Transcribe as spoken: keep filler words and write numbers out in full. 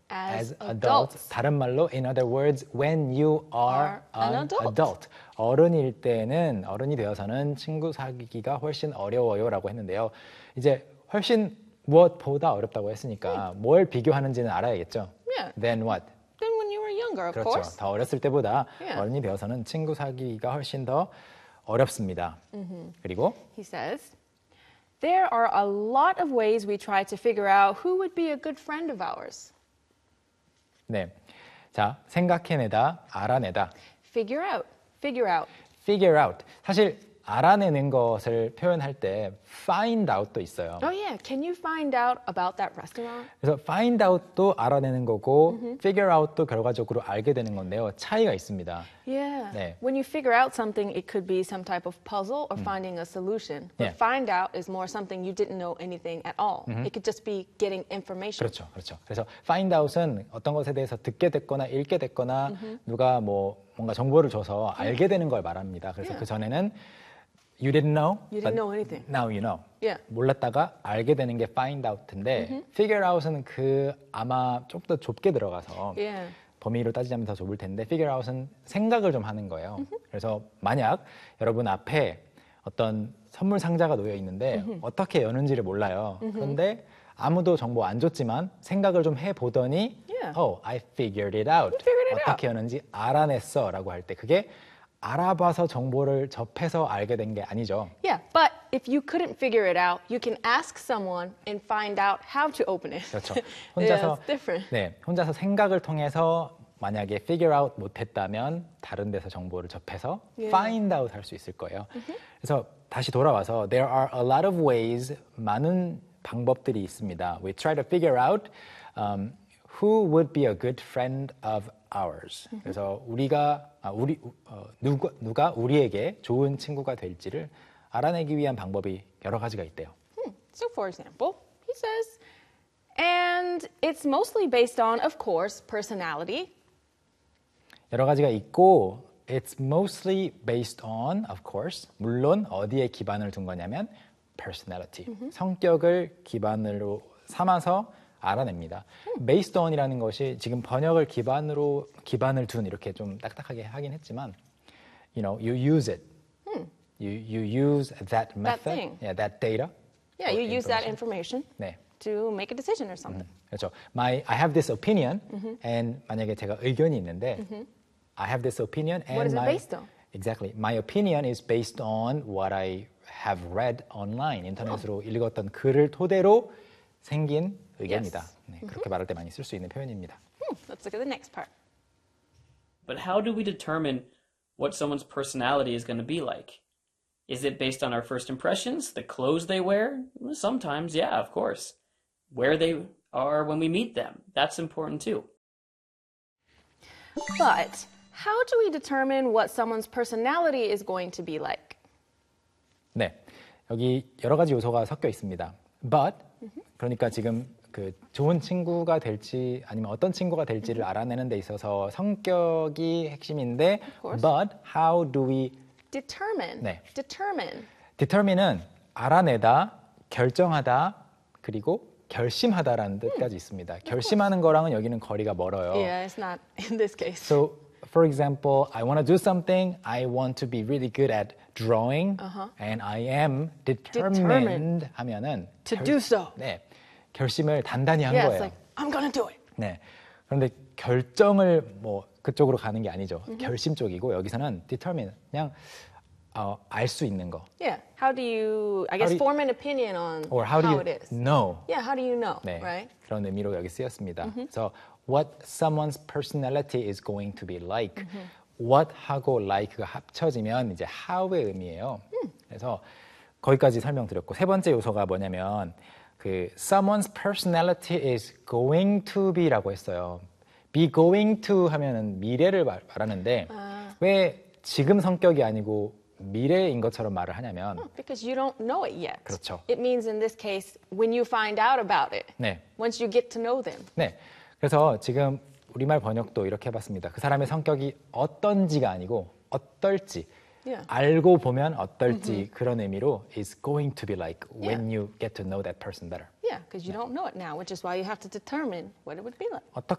as, as adults. adults. 다른 말로 in other words, when you are, Are an an adult. adult. 어른일 때는 어른이 되어서는 친구 사귀기가 훨씬 어려워요라고 했는데요. 이제 훨씬 무엇보다 어렵다고 했으니까 뭘 비교하는지는 알아야겠죠. Yeah. Then what? Than when you were younger, of 그렇죠. course. 더 어렸을 때보다 Yeah. 어른이 되어서는 친구 사귀기가 훨씬 더 어렵습니다. Mm-hmm. 그리고 He says, there are a lot of ways we try to figure out who would be a good friend of ours. 네, 자 생각해내다, 알아내다. Figure out, figure out. Figure out. 사실 알아내는 것을 표현할 때 find out도 있어요. Oh yeah, can you find out about that restaurant? 그래서 find out도 알아내는 거고 figure out도 결과적으로 알게 되는 건데요. 차이가 있습니다. Yeah. 네. When you figure out something, it could be some type of puzzle or finding a solution. But Yeah. find out is more something you didn't know anything at all. It could just be getting information. 그렇죠, 그렇죠. 그래서 find out은 어떤 것에 대해서 듣게 됐거나 읽게 됐거나 누가 뭐 뭔가 정보를 줘서 알게 되는 걸 말합니다. 그래서 Yeah. 그 전에는 you didn't know, You but didn't know anything. now you know. Yeah. 몰랐다가 알게 되는 게 find out인데 figure out은 그 아마 좀 더 좁게 들어가서 Yeah. 범위로 따지자면 더 좁을 텐데 figure out은 생각을 좀 하는 거예요. 그래서 만약 여러분 앞에 어떤 선물 상자가 놓여 있는데 어떻게 여는지를 몰라요. 그런데 아무도 정보 안 줬지만 생각을 좀 해보더니 Yeah. Oh, I figured it out. figured it 어떻게 여는지 알아냈어 라고 할 때 그게 알아봐서 정보를 접해서 알게 된 게 아니죠. Yeah, but if you couldn't figure it out, you can ask someone and find out how to open it. 그렇죠. Yeah, 혼자서 it's different. 네, 혼자서 생각을 통해서 만약에 figure out 못했다면 다른 데서 정보를 접해서 Yeah. find out 할 수 있을 거예요. 그래서 다시 돌아와서 there are a lot of ways 많은 방법들이 있습니다. We try to figure out um, who would be a good friend of ours. 그래서 우리가 아, 우리 어, 누가 누가 우리에게 좋은 친구가 될지를 알아내기 위한 방법이 여러 가지가 있대요. Hmm. So, for example, he says, and it's mostly based on, of course, personality. 여러 가지가 있고 it's mostly based on, of course, 물론 어디에 기반을 둔 거냐면 personality, 성격을 기반으로 삼아서 알아냅니다. based on이라는 것이 지금 번역을 기반으로 기반을 둔 이렇게 좀 딱딱하게 하긴 했지만, you know, you use it, you you use that method, thing. yeah, that data. Yeah, or you use that information. information 네. to make a decision or something. 그렇죠. My, I have this opinion, and 만약에 제가 의견이 있는데, I have this opinion, and What is it my, based on? Exactly. My opinion is based on what I have read online. 인터넷으로 읽었던 글을 토대로 생긴 의견이다. Yes. 네, 그렇게 말할 때 많이 쓸 수 있는 표현입니다. Hmm, let's look at the next part. But how do we determine what someone's personality is going to be like? Is it based on our first impressions, the clothes they wear? Sometimes, yeah, of course. Where they are when we meet them, that's important too. But how do we determine what someone's personality is going to be like? 네, 여기 여러 가지 요소가 섞여 있습니다. But 그러니까 지금 그 좋은 친구가 될지 아니면 어떤 친구가 될지를 알아내는 데 있어서 성격이 핵심인데, course. but how do we Determine. 네. Determine. determine은 알아내다, 결정하다, 그리고 결심하다라는 뜻까지 있습니다. 결심하는 거랑은 여기는 거리가 멀어요. Yeah, it's not in this case. So, for example, I want to do something. I want to be really good at drawing, Uh-huh. and I am determined, Determined. 하면은 To do so. 네, 결심을 단단히 한 Yeah, 거예요. it's like, I'm gonna do it. 네. 그런데 결정을 뭐 그쪽으로 가는 게 아니죠. 결심 쪽이고 여기서는 determine 그냥 어, 알 수 있는 거. Yeah. How do you, I guess, do you- form an opinion on Or how do you it is? know? Yeah, how do you know, 네, right? 그런 의미로 여기 쓰였습니다. 그래서 what someone's personality is going to be like. what 하고 like가 합쳐지면 이제 how의 의미예요. 그래서 거기까지 설명드렸고 세 번째 요소가 뭐냐면 그 someone's personality is going to be라고 했어요. be going to 하면은 미래를 말, 말하는데 아. 왜 지금 성격이 아니고 미래인 것처럼 말을 하냐면 Because you don't know it yet. 그렇죠. It means in this case, when you find out about it, 네. once you get to know them. 네. 그래서 지금 우리말 번역도 이렇게 해봤습니다. 그 사람의 성격이 어떤지가 아니고 어떨지. Yeah. 알고 보면 어떨지 그런 의미로 is going to be like when you get to know that person better. Yeah, because you don't know it now, which is why you have to determine what it would be like. 어떻,